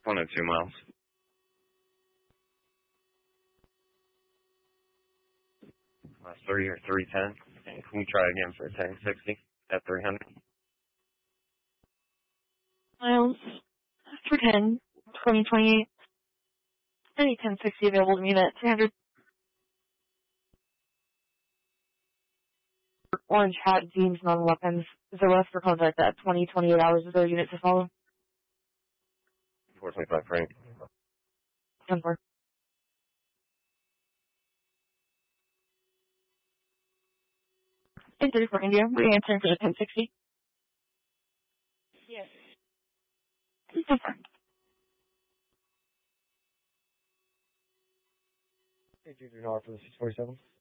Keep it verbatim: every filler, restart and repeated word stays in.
one oh two miles. Uh, three or three ten. And can we try again for ten sixty at three hundred? Miles for ten, twenty twenty-eight. Any ten sixty available to me at three hundred. Orange hat, Deems, non-weapons. Is there left for contact at twenty, twenty-eight hours with their unit to follow? four twenty-five Frank. ten four. eight thirty-four India. Re-answering for the ten sixty. Yes. ten four. eight two three for the six forty-seven.